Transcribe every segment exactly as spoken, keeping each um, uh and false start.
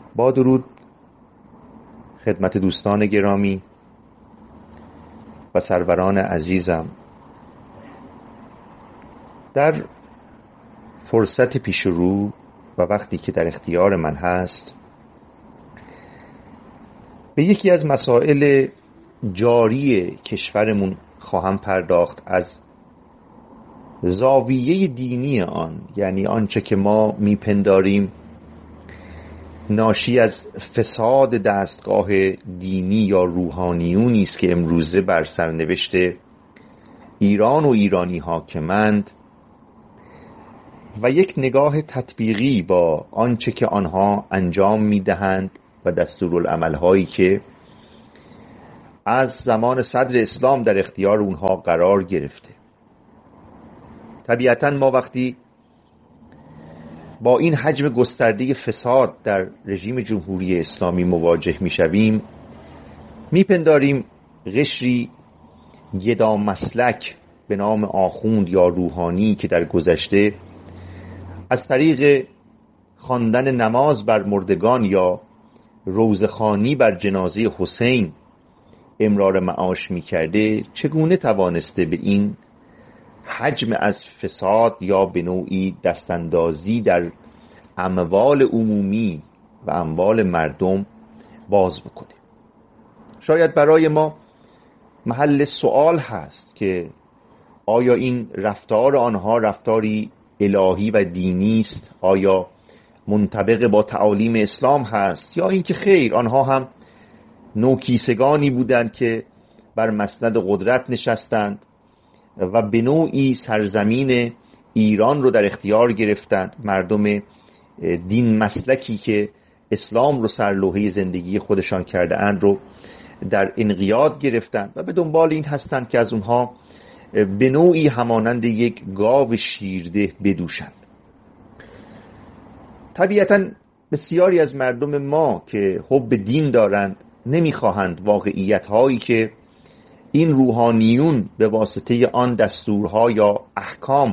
با درود خدمت دوستان گرامی و سروران عزیزم، در فرصت پیش رو و وقتی که در اختیار من هست به یکی از مسائل جاری کشورمون خواهم پرداخت از زاویه دینی آن، یعنی آنچه که ما میپنداریم ناشی از فساد دستگاه دینی یا روحانیونی است که امروزه بر سرنوشت ایران و ایرانی حاکمند، و یک نگاه تطبیقی با آنچه که آنها انجام میدهند و دستورالعمل هایی که از زمان صدر اسلام در اختیار اونها قرار گرفته. طبیعتاً ما وقتی با این حجم گسترده فساد در رژیم جمهوری اسلامی مواجه میشویم، میپنداریم قشری گدا مسلک به نام آخوند یا روحانی که در گذشته از طریق خواندن نماز بر مردگان یا روزخوانی بر جنازه حسین امرار معاش میکرده، چگونه توانسته به این حجم از فساد یا به نوعی دستاندازی در اموال عمومی و اموال مردم باز بکنه. شاید برای ما محل سوال هست که آیا این رفتار آنها رفتاری الهی و دینی است؟ آیا منطبق با تعالیم اسلام هست؟ یا اینکه خیر، آنها هم نوکیسگانی بودند که بر مسند قدرت نشستند و به نوعی سرزمین ایران رو در اختیار گرفتند، مردم دین مسلکی که اسلام رو سرلوحه زندگی خودشان کرده اند رو در انقیاد گرفتند و به دنبال این هستند که از اونها به نوعی همانند یک گاو شیرده بدوشند. طبیعتاً بسیاری از مردم ما که حب دین دارند نمیخواهند واقعیت هایی که این روحانیون به واسطه آن دستورها یا احکام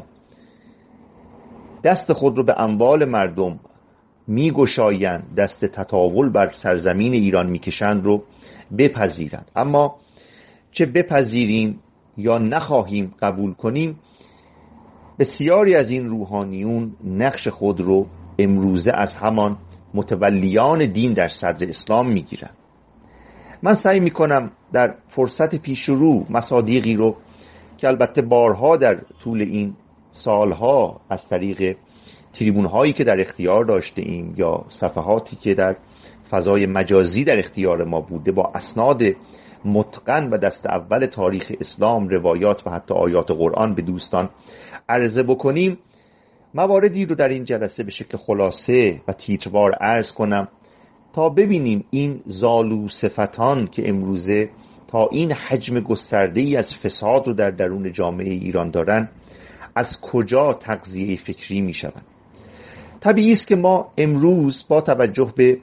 دست خود رو به اموال مردم میگشایند، دست تطاول بر سرزمین ایران میکشند رو بپذیرند. اما چه بپذیریم یا نخواهیم قبول کنیم، بسیاری از این روحانیون نقش خود رو امروزه از همان متولیان دین در صدر اسلام میگیرند. من سعی میکنم در فرصت پیش رو مصادیقی رو که البته بارها در طول این سالها از طریق تریبون هایی که در اختیار داشته ایم یا صفحاتی که در فضای مجازی در اختیار ما بوده با اسناد متقن و دست اول تاریخ اسلام، روایات و حتی آیات قرآن به دوستان عرضه بکنیم، مواردی رو در این جلسه به شکل خلاصه و تیتروار عرض کنم تا ببینیم این زالو صفتان که امروزه تا این حجم گسترده‌ای از فساد رو در درون جامعه ایران دارن از کجا تغذیه فکری می شوند. طبیعی است که ما امروز با توجه به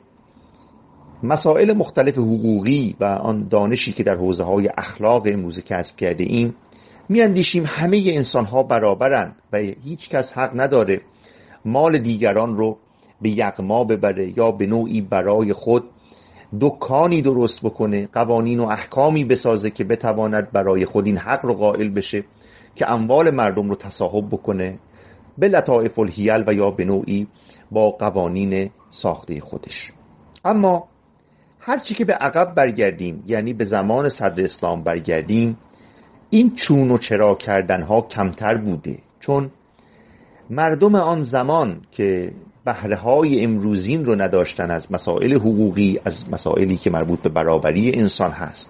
مسائل مختلف حقوقی و آن دانشی که در حوزه‌های اخلاق امروزه کسب کرده ایم می اندیشیم همه انسان ها برابرند و هیچ کس حق نداره مال دیگران رو به یغما ببره یا به نوعی برای خود دکانی درست بکنه، قوانین و احکامی بسازه که بتواند برای خود این حق رو قائل بشه که اموال مردم رو تصاحب بکنه به لطائف الحیل و یا به نوعی با قوانین ساخته خودش. اما هرچی که به عقب برگردیم، یعنی به زمان صدر اسلام برگردیم، این چون و چرا کردنها کمتر بوده، چون مردم آن زمان که بهره‌های امروزین رو نداشتن از مسائل حقوقی، از مسائلی که مربوط به برابری انسان هست،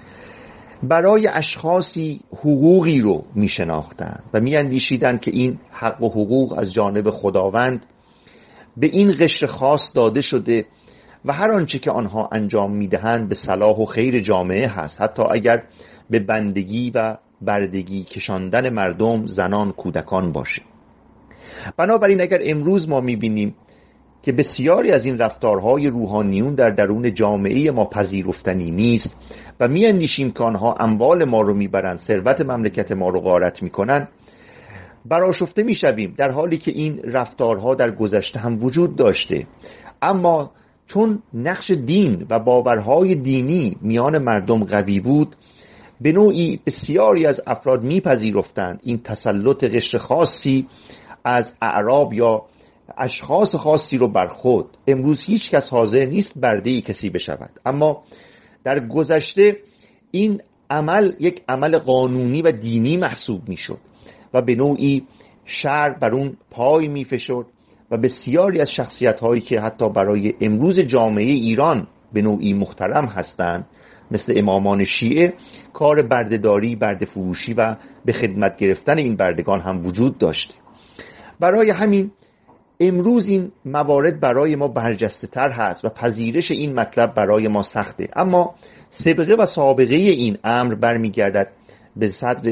برای اشخاصی حقوقی رو می شناختن و می اندیشیدن که این حق و حقوق از جانب خداوند به این قشر خاص داده شده و هر آنچه که آنها انجام می دهند به صلاح و خیر جامعه هست، حتی اگر به بندگی و بردگی کشاندن مردم، زنان، کودکان باشه. بنابراین اگر امروز ما می بینیم که بسیاری از این رفتارهای روحانیون در درون جامعه ما پذیرفتنی نیست و می اندیشیم که آنها اموال ما رو می برند، ثروت مملکت ما رو غارت می کنند، برآشفته می شویم، در حالی که این رفتارها در گذشته هم وجود داشته. اما چون نقش دین و باورهای دینی میان مردم قوی بود، به نوعی بسیاری از افراد میپذیرفتند این تسلط قشر خاصی از اعراب یا اشخاص خاصی رو بر خود. امروز هیچ کس حاضر نیست برده‌ای کسی بشود، اما در گذشته این عمل یک عمل قانونی و دینی محسوب میشد و به نوعی شرع بر اون پای میفشرد و بسیاری از شخصیت‌هایی که حتی برای امروز جامعه ایران به نوعی محترم هستند، مثل امامان شیعه، کار بردهداری، برده فروشی و به خدمت گرفتن این بردگان هم وجود داشته. برای همین امروز این موارد برای ما برجسته تر هست و پذیرش این مطلب برای ما سخته، اما سابقه و سابقه این امر برمیگردد به صدر